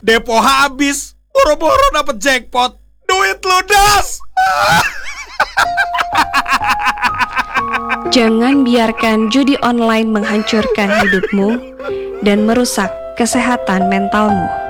Depo habis, boro-boro dapet jackpot, duit ludes. Jangan biarkan judi online menghancurkan hidupmu dan merusak kesehatan mentalmu.